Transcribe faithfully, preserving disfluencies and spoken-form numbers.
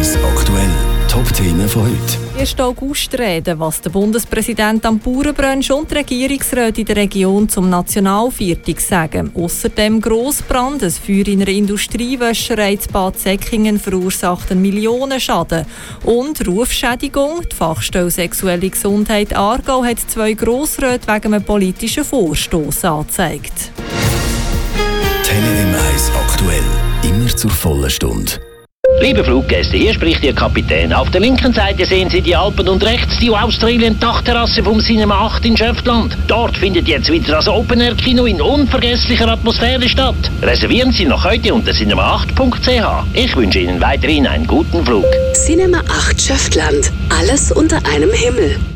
eins aktuell. Top-Themen von heute. ersten August reden, was der Bundespräsident am Bauernbrunch und die Regierungsräte in der Region zum Nationalviertag sagen. Außerdem Grossbrand, ein Feuer in einer Industriewäscherei in Bad Säckingen verursacht einen Millionenschaden. Und Rufschädigung. Die Fachstelle Sexuelle Gesundheit Aargau hat zwei Grossräte wegen einem politischen Vorstoss angezeigt. Tele M eins aktuell. Immer zur vollen Stunde. Liebe Fluggäste, hier spricht Ihr Kapitän. Auf der linken Seite sehen Sie die Alpen und rechts die Australien-Dachterrasse vom Cinema acht in Schöftland. Dort findet jetzt wieder das Open-Air-Kino in unvergesslicher Atmosphäre statt. Reservieren Sie noch heute unter cinema acht punkt c h. Ich wünsche Ihnen weiterhin einen guten Flug. Cinema acht Schöftland. Alles unter einem Himmel.